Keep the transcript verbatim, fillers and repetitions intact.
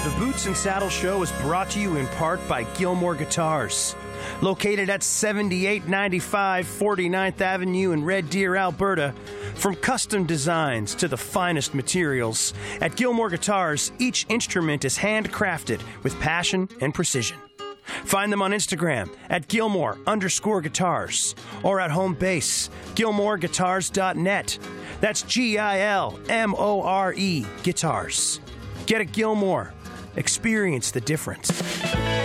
The Boots and Saddle Show is brought to you in part by Gilmore Guitars. Located at seventy-eight ninety-five forty-ninth Avenue in Red Deer, Alberta. From custom designs to the finest materials, at Gilmore Guitars, each instrument is handcrafted with passion and precision. Find them on Instagram at Gilmore underscore guitars or at home base, gilmore guitars dot net. That's G I L M O R E, guitars. Get a Gilmore. Experience the difference.